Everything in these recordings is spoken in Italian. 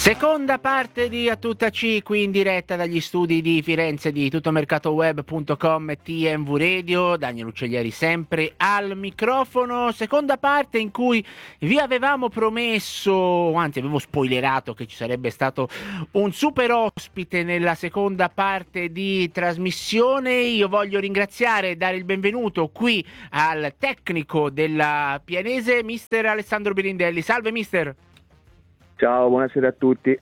Seconda parte di A Tutta C, qui in diretta dagli studi di Firenze di tuttomercatoweb.com e TMV Radio. Daniel Uccellieri sempre al microfono. Seconda parte in cui vi avevamo promesso, anzi avevo spoilerato, che ci sarebbe stato un super ospite nella seconda parte di trasmissione. Io voglio ringraziare e dare il benvenuto qui al tecnico della Pianese, mister Alessandro Birindelli. Salve mister! Ciao, buonasera a tutti.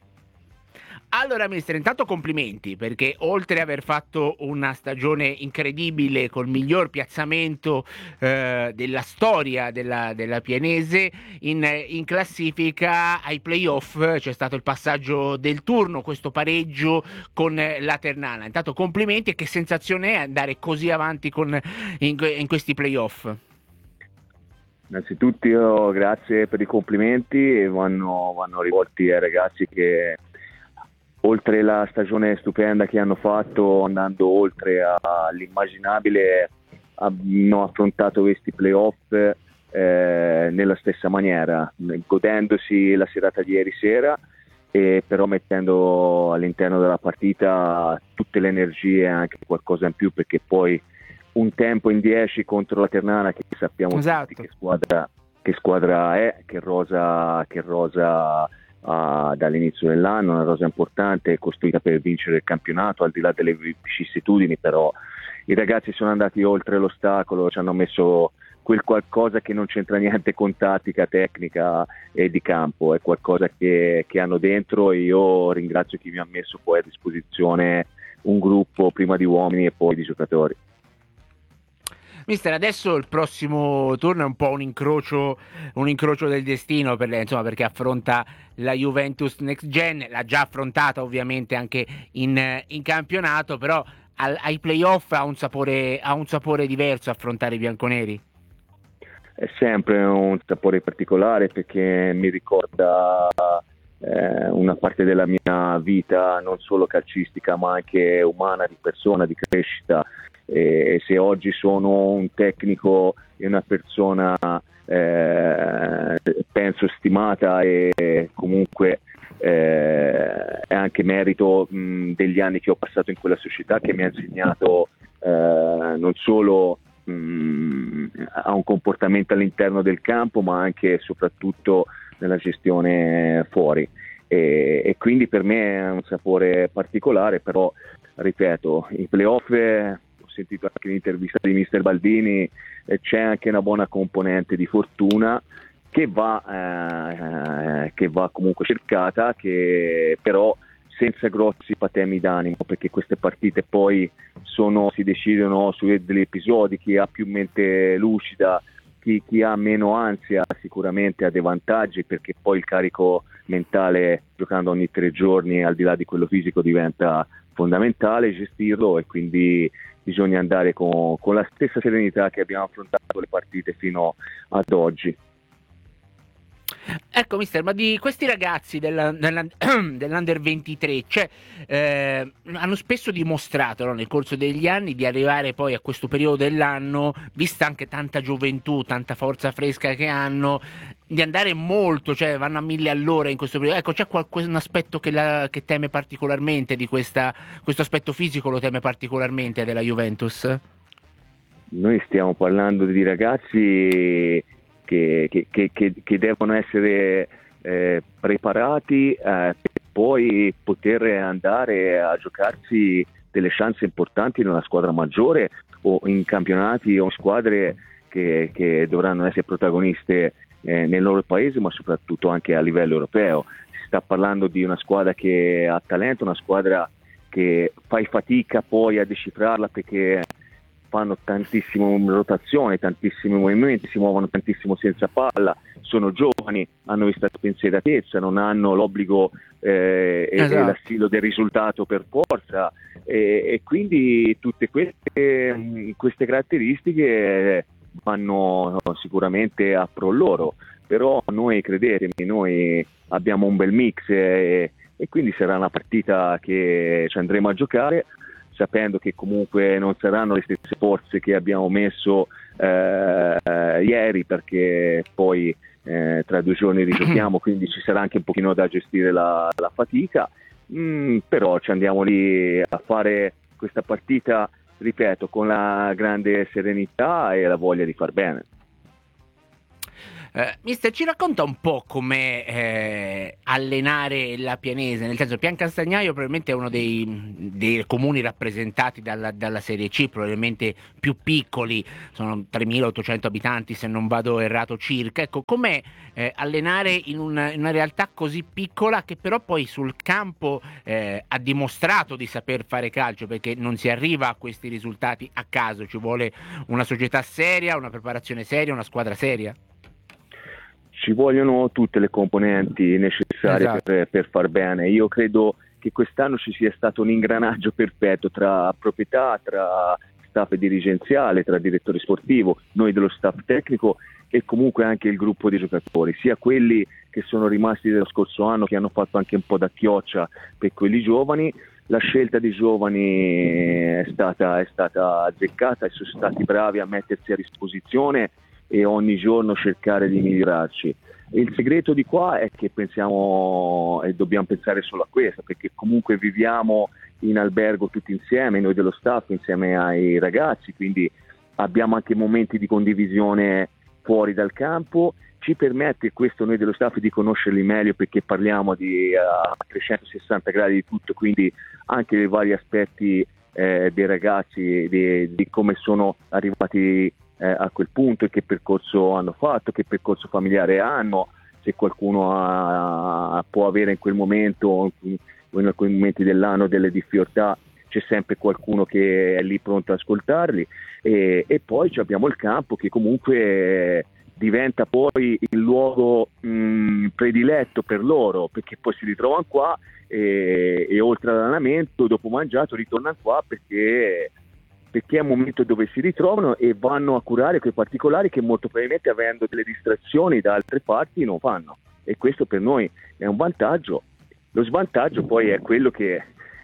Allora mister, intanto complimenti, perché oltre ad aver fatto una stagione incredibile col miglior piazzamento della storia della Pianese, in classifica ai playoff c'è stato il passaggio del turno, questo pareggio con la Ternana. Intanto complimenti, e che sensazione è andare così avanti in questi playoff? Innanzitutto grazie per i complimenti, e vanno rivolti ai ragazzi che oltre la stagione stupenda che hanno fatto, andando oltre all'immaginabile, hanno affrontato questi playoff nella stessa maniera, godendosi la serata di ieri sera, e però mettendo all'interno della partita tutte le energie e anche qualcosa in più, perché poi un tempo in 10 contro la Ternana, che sappiamo tutti che squadra è, che rosa ha dall'inizio dell'anno, una rosa importante, costruita per vincere il campionato, al di là delle vicissitudini. Però i ragazzi sono andati oltre l'ostacolo, ci hanno messo quel qualcosa che non c'entra niente con tattica, tecnica e di campo, è qualcosa che hanno dentro, e io ringrazio chi mi ha messo poi a disposizione un gruppo prima di uomini e poi di giocatori. Mister, adesso il prossimo turno è un po' un incrocio del destino per lei, insomma, perché affronta la Juventus Next Gen, l'ha già affrontata ovviamente anche in campionato, però ai playoff ha un sapore diverso affrontare i bianconeri. È sempre un sapore particolare, perché mi ricorda una parte della mia vita, non solo calcistica ma anche umana, di persona, di crescita. E se oggi sono un tecnico e una persona penso stimata, e comunque è anche merito degli anni che ho passato in quella società, che mi ha insegnato non solo a un comportamento all'interno del campo, ma anche e soprattutto nella gestione fuori, e quindi per me è un sapore particolare. Però ripeto, i playoff, ho sentito anche l'intervista di mister Baldini, c'è anche una buona componente di fortuna che va comunque cercata, che però senza grossi patemi d'animo, perché queste partite poi si decidono su degli episodi. Chi ha più mente lucida, chi ha meno ansia sicuramente ha dei vantaggi, perché poi il carico mentale, giocando ogni 3 giorni, al di là di quello fisico, diventa fondamentale gestirlo, e quindi bisogna andare con la stessa serenità che abbiamo affrontato le partite fino ad oggi. Ecco mister, ma di questi ragazzi dell'Under 23, hanno spesso dimostrato, no, nel corso degli anni, di arrivare poi a questo periodo dell'anno, vista anche tanta gioventù, tanta forza fresca che hanno, di andare molto, cioè vanno a 1000 all'ora in questo periodo. Ecco, c'è un aspetto che teme particolarmente di questo aspetto fisico, lo teme particolarmente della Juventus? Noi stiamo parlando di ragazzi che devono essere preparati per poi poter andare a giocarsi delle chance importanti nella squadra maggiore, o in campionati o in squadre che dovranno essere protagoniste nel loro paese, ma soprattutto anche a livello europeo. Si sta parlando di una squadra che ha talento, una squadra che fai fatica poi a decifrarla, perché fanno tantissima rotazione, tantissimi movimenti, si muovono tantissimo senza palla, sono giovani, hanno questa spensieratezza, non hanno l'obbligo e l'assilo del risultato per forza, e quindi tutte queste caratteristiche vanno sicuramente a pro loro. Però noi, credetemi, noi abbiamo un bel mix, e quindi sarà una partita che ci andremo a giocare, sapendo che comunque non saranno le stesse forze che abbiamo messo ieri, perché poi tra 2 giorni rigiochiamo, quindi ci sarà anche un pochino da gestire la fatica, però ci andiamo lì a fare questa partita, ripeto, con la grande serenità e la voglia di far bene. Mister, ci racconta un po' com'è allenare la Pianese, nel senso Piancastagnaio probabilmente è uno dei comuni rappresentati dalla Serie C, probabilmente più piccoli, sono 3.800 abitanti se non vado errato circa. Ecco, com'è allenare in una realtà così piccola che però poi sul campo ha dimostrato di saper fare calcio, perché non si arriva a questi risultati a caso, ci vuole una società seria, una preparazione seria, una squadra seria? Ci vogliono tutte le componenti necessarie, Esatto. per far bene. Io credo che quest'anno ci sia stato un ingranaggio perfetto tra proprietà, tra staff dirigenziale, tra direttore sportivo, noi dello staff tecnico e comunque anche il gruppo di giocatori, sia quelli che sono rimasti dello scorso anno, che hanno fatto anche un po' da chioccia per quelli giovani. La scelta dei giovani è stata azzeccata e sono stati bravi a mettersi a disposizione e ogni giorno cercare di migliorarci. E il segreto di qua è che pensiamo e dobbiamo pensare solo a questo, perché comunque viviamo in albergo tutti insieme, noi dello staff insieme ai ragazzi, quindi abbiamo anche momenti di condivisione fuori dal campo. Ci permette questo, noi dello staff, di conoscerli meglio, perché parliamo di 360 gradi di tutto, quindi anche dei vari aspetti dei ragazzi, di come sono arrivati a quel punto e che percorso hanno fatto, che percorso familiare hanno, se qualcuno può avere in quel momento o in alcuni momenti dell'anno delle difficoltà, c'è sempre qualcuno che è lì pronto ad ascoltarli, e poi abbiamo il campo che comunque diventa poi il luogo prediletto per loro, perché poi si ritrovano qua e oltre all'allenamento, dopo mangiato, ritornano qua perché è un momento dove si ritrovano e vanno a curare quei particolari che molto probabilmente, avendo delle distrazioni da altre parti, non fanno, e questo per noi è un vantaggio. Lo svantaggio poi è quello che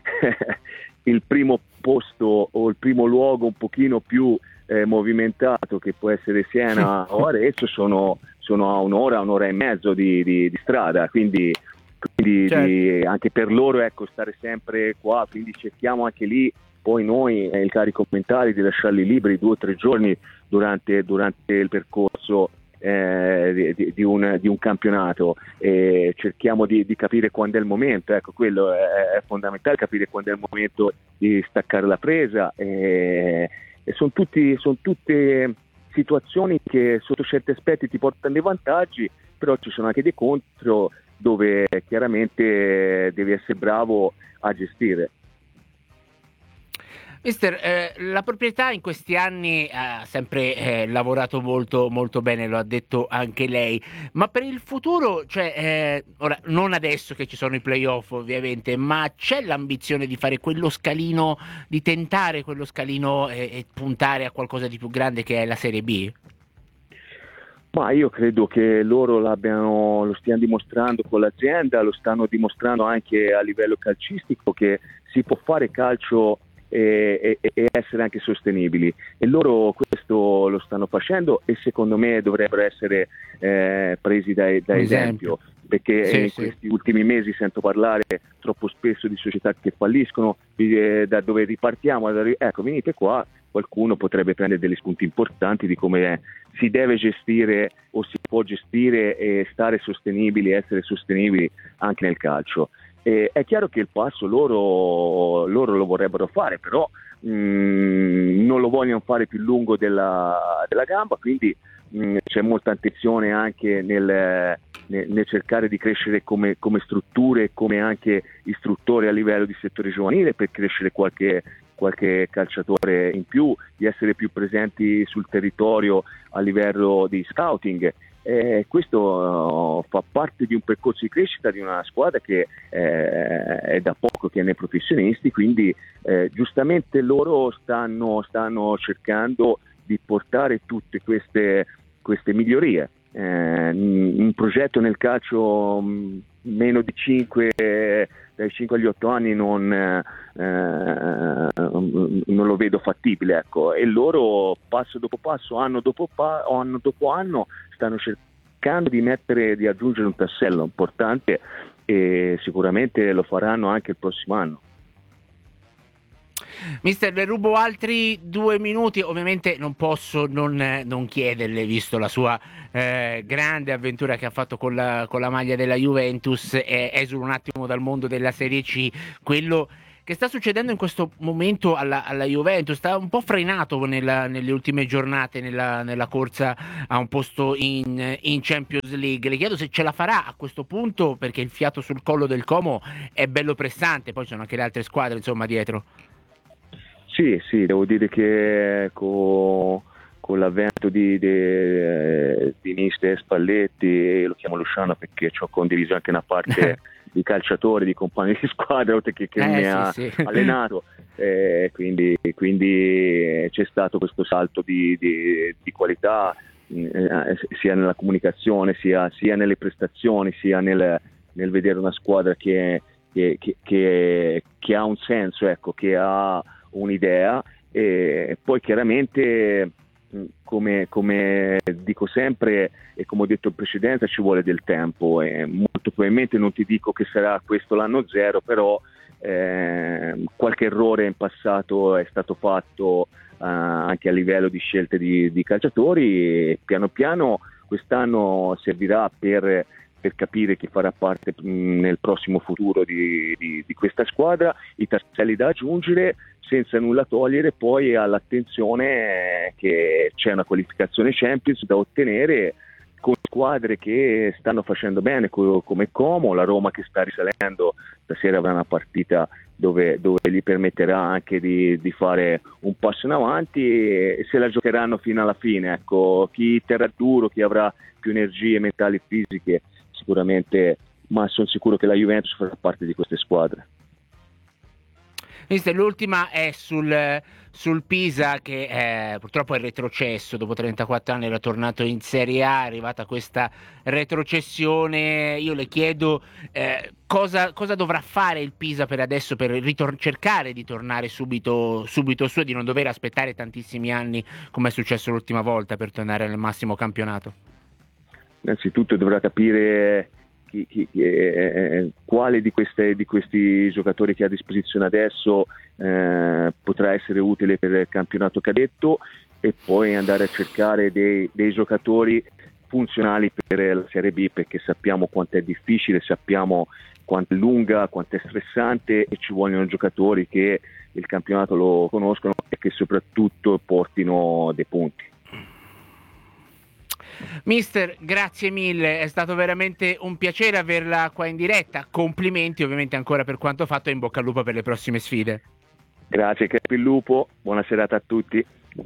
il primo posto o il primo luogo un pochino più movimentato, che può essere Siena o Arezzo, sono a un'ora e mezzo di strada, quindi Certo. anche per loro, ecco, stare sempre qua, quindi cerchiamo anche lì poi noi il carico mentale di lasciarli liberi 2 o 3 giorni durante il percorso di un campionato, e cerchiamo di capire quando è il momento, ecco, quello è fondamentale, capire quando è il momento di staccare la presa, e sono tutte situazioni che sotto certi aspetti ti portano dei vantaggi, però ci sono anche dei contro dove chiaramente devi essere bravo a gestire. Mister, la proprietà in questi anni ha sempre lavorato molto, molto bene, lo ha detto anche lei, ma per il futuro, cioè, ora non adesso che ci sono i playoff ovviamente, ma c'è l'ambizione di fare quello scalino, di tentare quello scalino e puntare a qualcosa di più grande che è la Serie B? Ma io credo che loro lo stiano dimostrando con l'azienda, lo stanno dimostrando anche a livello calcistico, che si può fare calcio e essere anche sostenibili, e loro questo lo stanno facendo, e secondo me dovrebbero essere presi da Un esempio, esempio. perché Sì, in sì. questi ultimi mesi sento parlare troppo spesso di società che falliscono, da dove ripartiamo, ecco, venite qua, qualcuno potrebbe prendere degli spunti importanti di come si deve gestire o si può gestire e stare sostenibili, essere sostenibili anche nel calcio. È chiaro che il passo loro lo vorrebbero fare, però non lo vogliono fare più lungo della gamba, quindi c'è molta attenzione anche nel cercare di crescere come strutture, come anche istruttori a livello di settore giovanile, per crescere qualche calciatore in più, di essere più presenti sul territorio a livello di scouting. Questo fa parte di un percorso di crescita di una squadra che è da poco che è nei professionisti, quindi giustamente loro stanno cercando di portare tutte queste migliorie. Un progetto nel calcio meno di 5, dai 5 agli 8 anni non lo vedo fattibile, ecco, e loro passo dopo passo, anno dopo anno stanno cercando cercando di aggiungere un tassello importante, e sicuramente lo faranno anche il prossimo anno. Mister, le rubo altri 2 minuti, ovviamente non posso non chiederle, visto la sua grande avventura che ha fatto con la maglia della Juventus, esula un attimo dal mondo della Serie C, quello che sta succedendo in questo momento alla Juventus. Sta un po' frenato nelle ultime giornate nella corsa a un posto in Champions League. Le chiedo se ce la farà a questo punto, perché il fiato sul collo del Como è bello pressante, poi ci sono anche le altre squadre insomma dietro. Sì, devo dire che con l'avvento di mister Spalletti, lo chiamo Luciano perché ci ho condiviso anche una parte di calciatori, di compagni di squadra, oltre che mi ha allenato, quindi c'è stato questo salto di qualità, sia nella comunicazione, sia nelle prestazioni, sia nel vedere una squadra che ha un senso, ecco, che ha un'idea. E poi chiaramente, come dico sempre e come ho detto in precedenza, ci vuole del tempo, e molto probabilmente non ti dico che sarà questo l'anno zero, però qualche errore in passato è stato fatto anche a livello di scelte di calciatori, e piano piano quest'anno servirà per capire chi farà parte nel prossimo futuro di questa squadra, i tasselli da aggiungere, senza nulla togliere poi all'attenzione che c'è una qualificazione Champions da ottenere con squadre che stanno facendo bene, come Como, la Roma che sta risalendo. Stasera avrà una partita dove gli permetterà anche di fare un passo in avanti, e se la giocheranno fino alla fine. Ecco, chi terrà duro, chi avrà più energie mentali e fisiche, sicuramente, ma sono sicuro che la Juventus farà parte di queste squadre. Mister, l'ultima è sul Pisa, che purtroppo è retrocesso, dopo 34 anni era tornato in Serie A, è arrivata questa retrocessione. Io le chiedo cosa dovrà fare il Pisa per adesso, per cercare di tornare subito su, e di non dover aspettare tantissimi anni come è successo l'ultima volta per tornare nel massimo campionato. Innanzitutto dovrà capire quale di questi giocatori che ha a disposizione adesso potrà essere utile per il campionato cadetto, e poi andare a cercare dei giocatori funzionali per la Serie B, perché sappiamo quanto è difficile, sappiamo quanto è lunga, quanto è stressante, e ci vogliono giocatori che il campionato lo conoscono e che soprattutto portino dei punti. Mister, grazie mille, è stato veramente un piacere averla qua in diretta. Complimenti ovviamente ancora per quanto fatto, e in bocca al lupo per le prossime sfide. Grazie, Crepi il lupo, buona serata a tutti.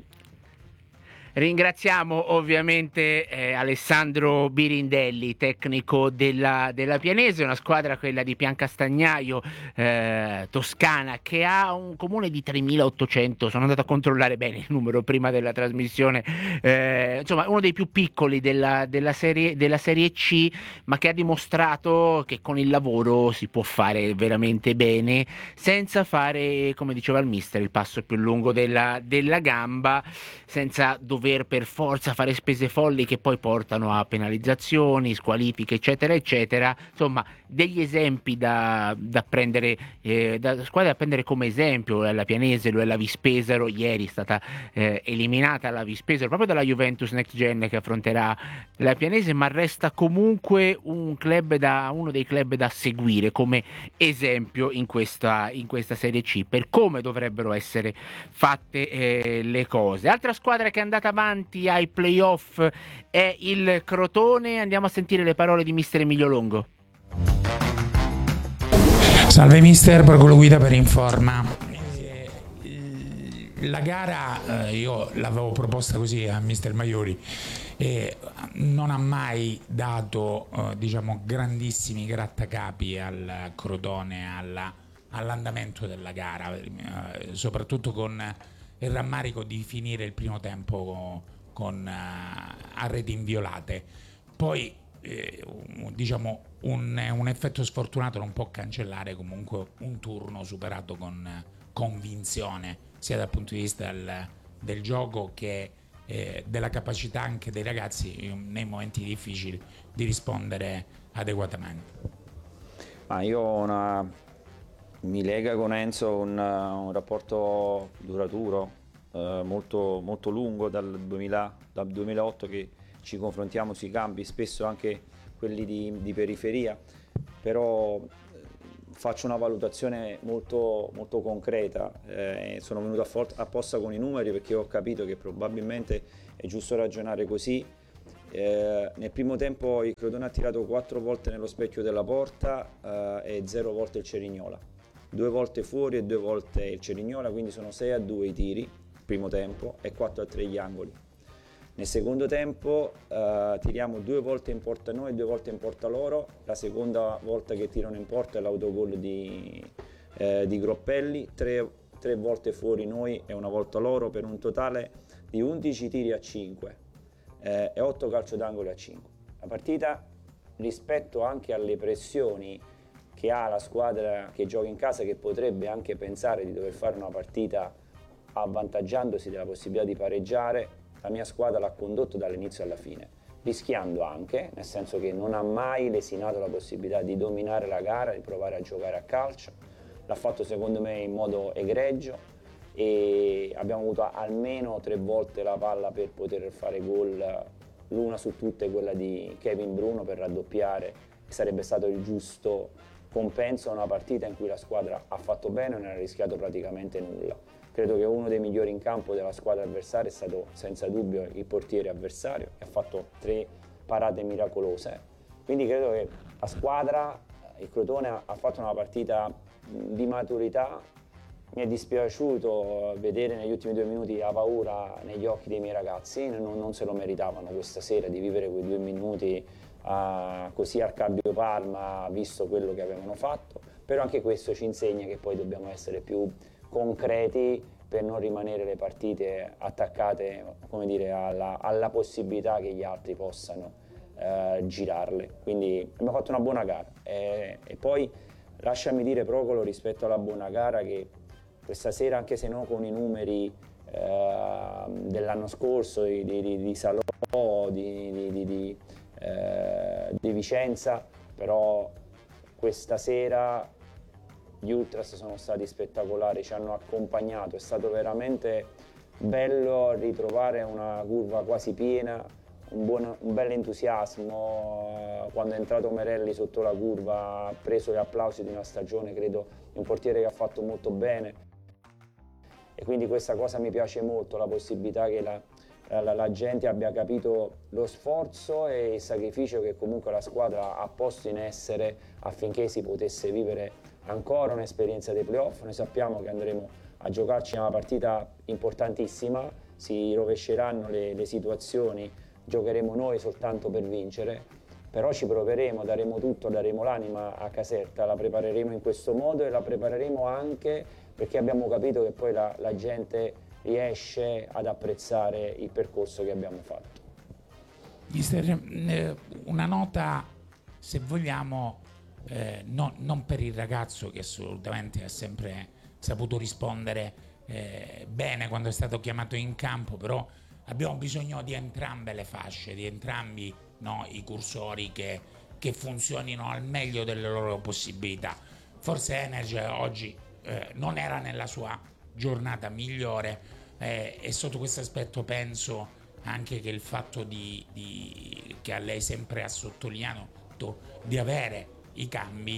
Ringraziamo ovviamente Alessandro Birindelli, tecnico della Pianese, una squadra, quella di Piancastagnaio, toscana, che ha un comune di 3.800, sono andato a controllare bene il numero prima della trasmissione, insomma uno dei più piccoli della serie C, ma che ha dimostrato che con il lavoro si può fare veramente bene, senza fare, come diceva il mister, il passo più lungo della gamba, senza dover per forza fare spese folli che poi portano a penalizzazioni, squalifiche, eccetera, eccetera. Insomma, degli esempi da prendere, da squadre da prendere come esempio. La Pianese, lo è la Vispesaro, ieri è stata eliminata la Vispesaro proprio dalla Juventus Next Gen, che affronterà la Pianese, ma resta comunque uno dei club da seguire come esempio in questa Serie C, per come dovrebbero essere fatte le cose. Altra squadra che è andata avanti ai playoff è il Crotone. Andiamo a sentire le parole di mister Emilio Longo. Salve mister, Procolo Guida per Informa. La gara io l'avevo proposta così a mister Maiori, e non ha mai dato grandissimi grattacapi al Crotone, all'andamento della gara, soprattutto con il rammarico di finire il primo tempo a reti inviolate. Poi un effetto sfortunato non può cancellare comunque un turno superato con convinzione, sia dal punto di vista del gioco che della capacità anche dei ragazzi nei momenti difficili di rispondere adeguatamente. Mi lega con Enzo un rapporto duraturo, molto, molto lungo dal 2008 che ci confrontiamo sui campi, spesso anche quelli di periferia, però faccio una valutazione molto, molto concreta. Sono venuto apposta con i numeri perché ho capito che probabilmente è giusto ragionare così. Nel primo tempo il Crotone ha tirato 4 volte nello specchio della porta e 0 volte il Cerignola, 2 volte fuori e 2 volte il Cerignola, quindi sono 6-2 i tiri il primo tempo e 4-3 gli angoli. Nel secondo tempo tiriamo 2 volte in porta noi e 2 volte in porta loro. La seconda volta che tirano in porta è l'autogol di Groppelli, 3 volte fuori noi e 1 volta loro, per un totale di 11 tiri a 5 e 8 calcio d'angolo a 5. La partita, rispetto anche alle pressioni che ha la squadra che gioca in casa, che potrebbe anche pensare di dover fare una partita avvantaggiandosi della possibilità di pareggiare, la mia squadra l'ha condotto dall'inizio alla fine, rischiando anche, nel senso che non ha mai lesinato la possibilità di dominare la gara, di provare a giocare a calcio. L'ha fatto secondo me in modo egregio e abbiamo avuto almeno 3 volte la palla per poter fare gol, l'una su tutte quella di Kevin Bruno per raddoppiare, che sarebbe stato il giusto compenso a una partita in cui la squadra ha fatto bene e non ha rischiato praticamente nulla. Credo che uno dei migliori in campo della squadra avversaria è stato senza dubbio il portiere avversario, che ha fatto 3 parate miracolose. Quindi credo che la squadra, il Crotone, ha fatto una partita di maturità. Mi è dispiaciuto vedere negli ultimi 2 minuti la paura negli occhi dei miei ragazzi, non se lo meritavano questa sera di vivere quei 2 minuti così al Cambio Palma, visto quello che avevano fatto, però anche questo ci insegna che poi dobbiamo essere più concreti per non rimanere le partite attaccate, come dire, alla possibilità che gli altri possano girarle. Quindi abbiamo fatto una buona gara e poi lasciami dire, Procolo, rispetto alla buona gara, che questa sera, anche se non con i numeri dell'anno scorso di Salò, di Vicenza, però questa sera gli Ultras sono stati spettacolari, ci hanno accompagnato, è stato veramente bello ritrovare una curva quasi piena, un bel entusiasmo. Quando è entrato Merelli sotto la curva ha preso gli applausi di una stagione, credo, di un portiere che ha fatto molto bene, e quindi questa cosa mi piace molto, la possibilità che la gente abbia capito lo sforzo e il sacrificio che comunque la squadra ha posto in essere affinché si potesse vivere ancora un'esperienza dei playoff. Noi sappiamo che andremo a giocarci una partita importantissima, si rovesceranno le situazioni, giocheremo noi soltanto per vincere, però ci proveremo, daremo tutto, daremo l'anima a Caserta, la prepareremo in questo modo e la prepareremo anche perché abbiamo capito che poi la gente riesce ad apprezzare il percorso che abbiamo fatto. Mister, una nota, se vogliamo, non per il ragazzo, che assolutamente ha sempre saputo rispondere bene quando è stato chiamato in campo, però abbiamo bisogno di entrambe le fasce, di entrambi, no, i cursori che funzionino al meglio delle loro possibilità. Forse Energy oggi non era nella sua giornata migliore e sotto questo aspetto penso anche che il fatto che a lei sempre ha sottolineato di avere i cambi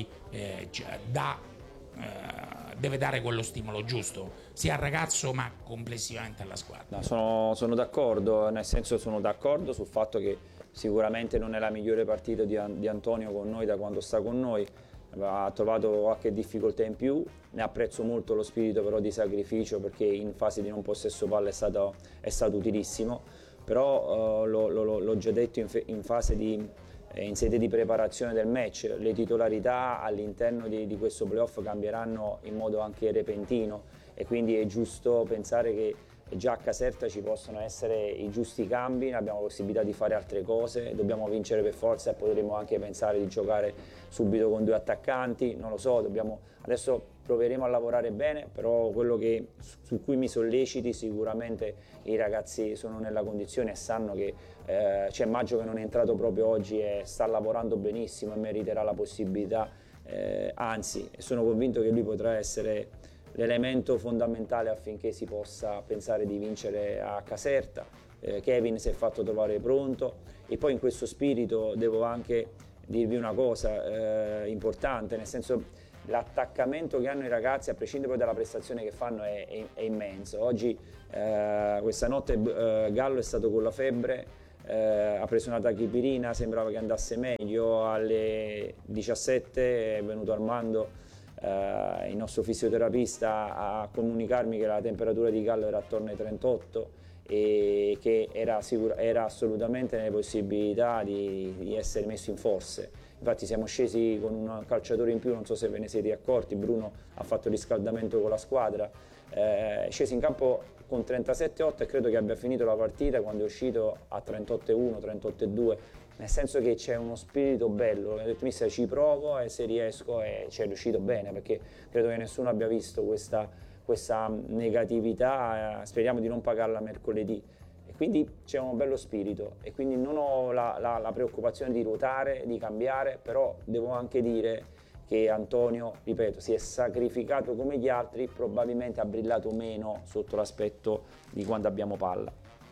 deve dare quello stimolo giusto sia al ragazzo ma complessivamente alla squadra. Sono d'accordo, nel senso sono d'accordo sul fatto che sicuramente non è la migliore partita di Antonio con noi da quando sta con noi, ha trovato qualche difficoltà in più, ne apprezzo molto lo spirito però di sacrificio, perché in fase di non possesso palla è stato utilissimo, però l'ho già detto in sede di preparazione del match, le titolarità all'interno di questo playoff cambieranno in modo anche repentino e quindi è giusto pensare che già a Caserta ci possono essere i giusti cambi, abbiamo la possibilità di fare altre cose, dobbiamo vincere per forza e potremo anche pensare di giocare subito con 2 attaccanti, non lo so, adesso proveremo a lavorare bene, però quello su cui mi solleciti sicuramente i ragazzi sono nella condizione e sanno che c'è Maggio che non è entrato proprio oggi e sta lavorando benissimo e meriterà la possibilità, anzi sono convinto che lui potrà essere l'elemento fondamentale affinché si possa pensare di vincere a Caserta. Kevin si è fatto trovare pronto e poi in questo spirito devo anche dirvi una cosa importante, nel senso l'attaccamento che hanno i ragazzi, a prescindere poi dalla prestazione che fanno, è immenso. Oggi, questa notte, Gallo è stato con la febbre, ha preso una tachipirina, sembrava che andasse meglio. Alle 17 è venuto Armando, il nostro fisioterapista, a comunicarmi che la temperatura di Gallo era attorno ai 38 e che era assolutamente nelle possibilità di essere messo in forze. Infatti siamo scesi con un calciatore in più, non so se ve ne siete accorti, Bruno ha fatto riscaldamento con la squadra, è sceso in campo con 37,8 e credo che abbia finito la partita quando è uscito a 38,1, 38,2, nel senso che c'è uno spirito bello. Ho detto mister, ci provo e se riesco, e ci è riuscito bene, perché credo che nessuno abbia visto questa negatività, speriamo di non pagarla mercoledì. Quindi c'è un bello spirito e quindi non ho la preoccupazione di ruotare, di cambiare, però devo anche dire che Antonio, ripeto, si è sacrificato come gli altri, probabilmente ha brillato meno sotto l'aspetto di quando abbiamo palla.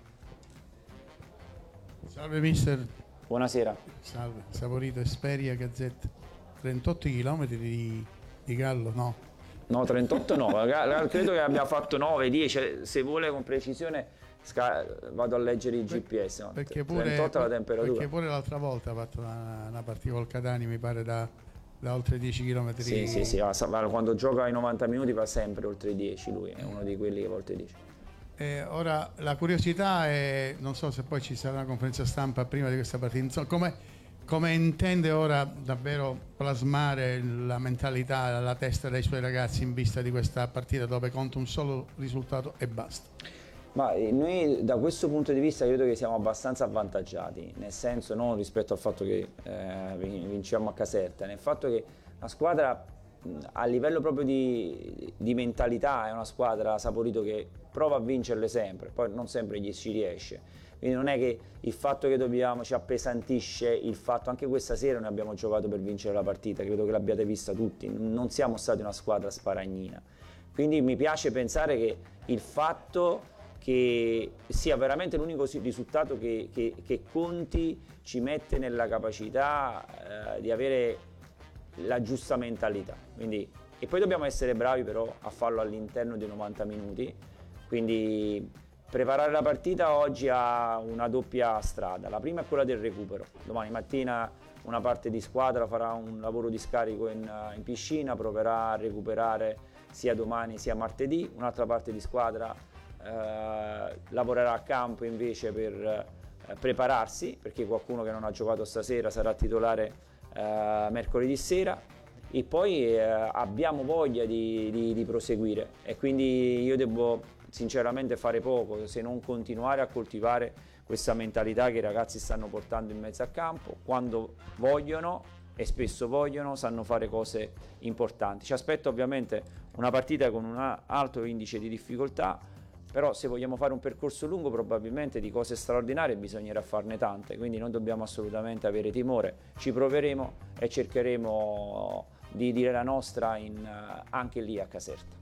Salve mister. Buonasera. Salve, Saporito, Esperia, Gazzetta. 38 km di Gallo, no? No, 38 no, credo che abbia fatto 9, 10, se vuole con precisione vado a leggere il GPS, no? Perché 38 la temperatura. Perché pure l'altra volta ha fatto una partita col Catania, mi pare da oltre 10 km. Sì, quando gioca i 90 minuti va sempre oltre i 10, lui è uno di quelli che va oltre i 10. Ora la curiosità è, non so se poi ci sarà una conferenza stampa prima di questa partita, insomma, come intende ora davvero plasmare la mentalità, la testa dei suoi ragazzi in vista di questa partita dove conta un solo risultato e basta? Ma noi da questo punto di vista credo che siamo abbastanza avvantaggiati, nel senso non rispetto al fatto che vinciamo a Caserta, nel fatto che la squadra a livello proprio di mentalità è una squadra, Saporito, che prova a vincerle sempre, poi non sempre gli ci riesce. Quindi non è che il fatto che ci appesantisce il fatto, anche questa sera noi abbiamo giocato per vincere la partita, credo che l'abbiate vista tutti, non siamo stati una squadra sparagnina. Quindi mi piace pensare che il fatto che sia veramente l'unico risultato che conti ci mette nella capacità di avere la giusta mentalità. Quindi, e poi dobbiamo essere bravi però a farlo all'interno dei 90 minuti, quindi preparare la partita oggi ha una doppia strada. La prima è quella del recupero. Domani mattina una parte di squadra farà un lavoro di scarico in piscina, proverà a recuperare sia domani sia martedì, un'altra parte di squadra lavorerà a campo invece per prepararsi, perché qualcuno che non ha giocato stasera sarà titolare mercoledì sera, e poi abbiamo voglia di proseguire, e quindi io devo sinceramente fare poco se non continuare a coltivare questa mentalità che i ragazzi stanno portando in mezzo al campo. Quando vogliono, e spesso vogliono, sanno fare cose importanti. Ci aspetta ovviamente una partita con un alto indice di difficoltà, però se vogliamo fare un percorso lungo probabilmente di cose straordinarie bisognerà farne tante, quindi non dobbiamo assolutamente avere timore, ci proveremo e cercheremo di dire la nostra anche lì a Caserta.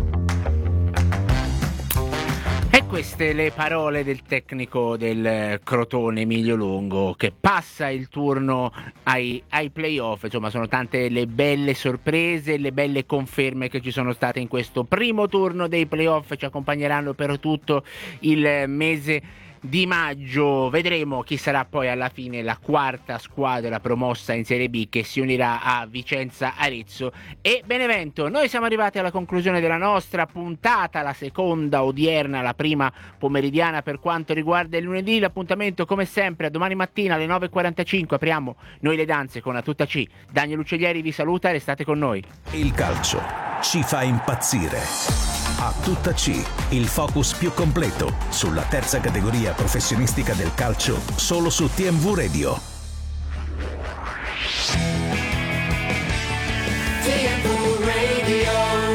E queste le parole del tecnico del Crotone Emilio Longo, che passa il turno ai playoff. Insomma, sono tante le belle sorprese, le belle conferme che ci sono state in questo primo turno dei playoff, ci accompagneranno per tutto il mese di maggio. Vedremo chi sarà poi alla fine la quarta squadra promossa in Serie B che si unirà a Vicenza, Arezzo e Benevento. Noi siamo arrivati alla conclusione della nostra puntata, la seconda odierna, la prima pomeridiana per quanto riguarda il lunedì. L'appuntamento come sempre a domani mattina alle 9.45, apriamo Noi le danze con A Tutta C. Daniel Ucceglieri vi saluta, restate con noi. Il calcio ci fa impazzire. A Tutta C, il focus più completo sulla terza categoria professionistica del calcio, solo su TMV Radio. TMV Radio.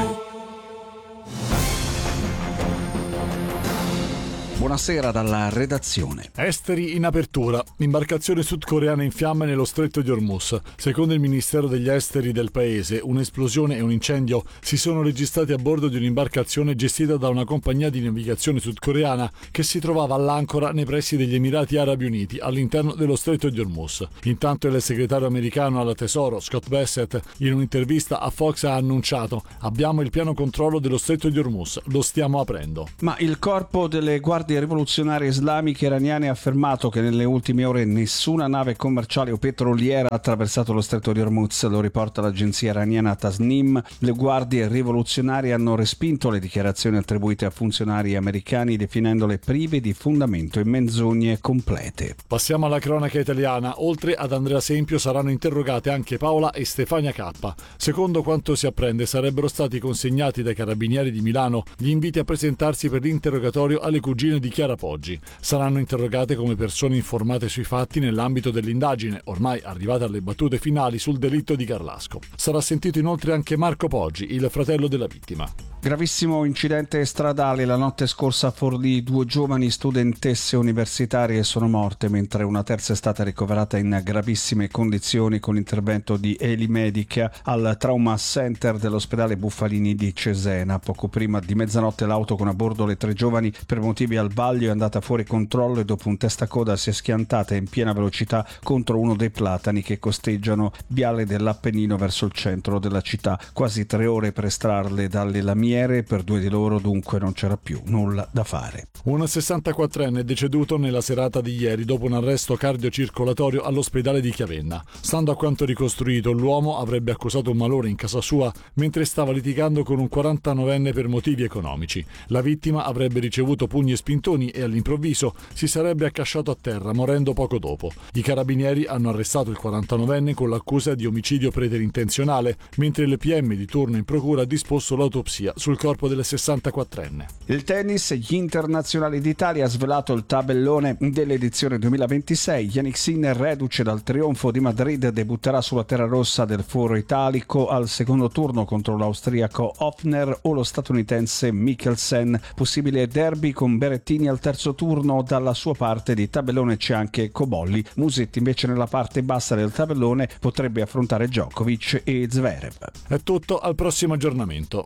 buonasera dalla redazione. Esteri in apertura. Imbarcazione sudcoreana in fiamme nello stretto di Hormuz. Secondo il Ministero degli Esteri del paese, un'esplosione e un incendio si sono registrati a bordo di un'imbarcazione gestita da una compagnia di navigazione sudcoreana che si trovava all'ancora nei pressi degli Emirati Arabi Uniti all'interno dello stretto di Hormuz. Intanto il segretario americano al Tesoro, Scott Bessent, in un'intervista a Fox ha annunciato: abbiamo il pieno controllo dello stretto di Hormuz, lo stiamo aprendo. Ma il corpo delle guardie rivoluzionarie islamiche iraniane ha affermato che nelle ultime ore nessuna nave commerciale o petroliera ha attraversato lo stretto di Hormuz, lo riporta l'agenzia iraniana Tasnim. Le guardie rivoluzionarie hanno respinto le dichiarazioni attribuite a funzionari americani definendole prive di fondamento e menzogne complete. Passiamo alla cronaca italiana. Oltre ad Andrea Sempio saranno interrogate anche Paola e Stefania K. Secondo quanto si apprende, sarebbero stati consegnati dai carabinieri di Milano gli inviti a presentarsi per l'interrogatorio alle cugine di Chiara Poggi. Saranno interrogate come persone informate sui fatti nell'ambito dell'indagine, ormai arrivate alle battute finali sul delitto di Carlasco. Sarà sentito inoltre anche Marco Poggi, il fratello della vittima. Gravissimo incidente stradale la notte scorsa a Forlì. 2 giovani studentesse universitarie sono morte, mentre una terza è stata ricoverata in gravissime condizioni con intervento di Elimedica al Trauma Center dell'ospedale Buffalini di Cesena. Poco prima di mezzanotte l'auto con a bordo le 3 giovani per motivi al vaglio è andata fuori controllo e dopo un testacoda si è schiantata in piena velocità contro uno dei platani che costeggiano Viale dell'Appennino verso il centro della città. Quasi 3 ore per estrarle dalle lamiere. Per 2 di loro dunque non c'era più nulla da fare. Un 64enne è deceduto nella serata di ieri dopo un arresto cardiocircolatorio all'ospedale di Chiavenna. Stando a quanto ricostruito, l'uomo avrebbe accusato un malore in casa sua mentre stava litigando con un 49enne per motivi economici. La vittima avrebbe ricevuto pugni e spintoni e all'improvviso si sarebbe accasciato a terra, morendo poco dopo. I carabinieri hanno arrestato il 49enne con l'accusa di omicidio preterintenzionale, mentre il PM di turno in procura ha disposto l'autopsia sul corpo del 64enne. Il tennis, gli internazionali d'Italia ha svelato il tabellone dell'edizione 2026. Jannik Sinner, reduce dal trionfo di Madrid, debutterà sulla terra rossa del Foro Italico al secondo turno contro l'austriaco Hofner o lo statunitense Mikkelsen. Possibile derby con Berrettini al terzo turno. Dalla sua parte di tabellone c'è anche Cobolli. Musetti invece nella parte bassa del tabellone potrebbe affrontare Djokovic e Zverev. È tutto, al prossimo aggiornamento.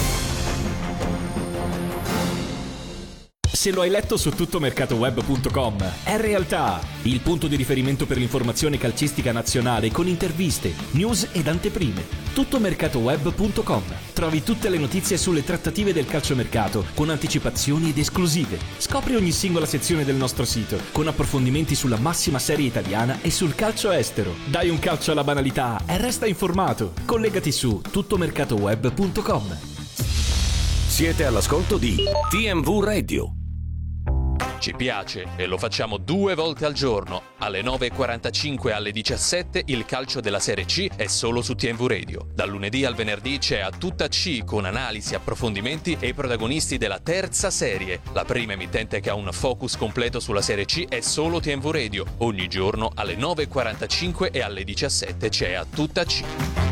Se lo hai letto su tuttomercatoweb.com, è realtà, il punto di riferimento per l'informazione calcistica nazionale con interviste, news ed anteprime. Tuttomercatoweb.com. Trovi tutte le notizie sulle trattative del calciomercato con anticipazioni ed esclusive. Scopri ogni singola sezione del nostro sito con approfondimenti sulla massima serie italiana e sul calcio estero. Dai un calcio alla banalità e resta informato. Collegati su tuttomercatoweb.com. Siete all'ascolto di TMV Radio. Ci piace e lo facciamo 2 volte al giorno. Alle 9.45 e alle 17 il calcio della Serie C è solo su TMV Radio. Dal lunedì al venerdì c'è A Tutta C con analisi, approfondimenti e i protagonisti della terza serie. La prima emittente che ha un focus completo sulla Serie C è solo TMV Radio. Ogni giorno alle 9.45 e alle 17 c'è A Tutta C.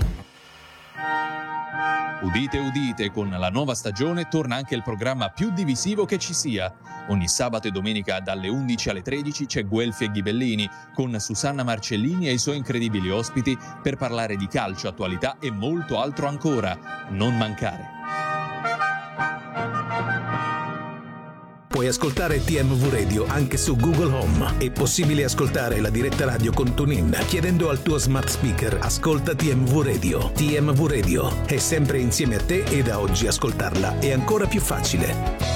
Udite, udite, con la nuova stagione torna anche il programma più divisivo che ci sia. Ogni sabato e domenica dalle 11 alle 13 c'è Guelfi e Ghibellini con Susanna Marcellini e i suoi incredibili ospiti per parlare di calcio, attualità e molto altro ancora. Non mancare. Puoi ascoltare TMV Radio anche su Google Home. È possibile ascoltare la diretta radio con TuneIn chiedendo al tuo smart speaker "Ascolta TMV Radio". TMV Radio è sempre insieme a te e da oggi ascoltarla è ancora più facile.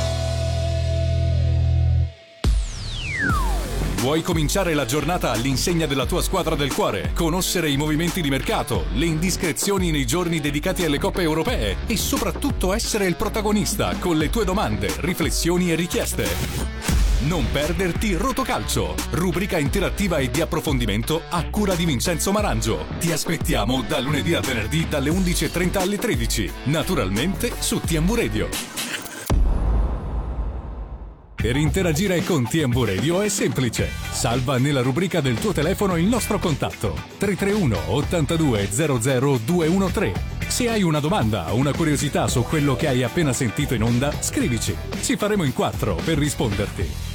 Vuoi cominciare la giornata all'insegna della tua squadra del cuore? Conoscere i movimenti di mercato, le indiscrezioni nei giorni dedicati alle coppe europee e soprattutto essere il protagonista con le tue domande, riflessioni e richieste? Non perderti Rotocalcio, rubrica interattiva e di approfondimento a cura di Vincenzo Marangio. Ti aspettiamo da lunedì a venerdì dalle 11.30 alle 13, naturalmente su TMV Radio. Per interagire con TMV Radio è semplice. Salva nella rubrica del tuo telefono il nostro contatto 331 82 00 213. Se hai una domanda o una curiosità su quello che hai appena sentito in onda, scrivici. Ci faremo in 4 per risponderti.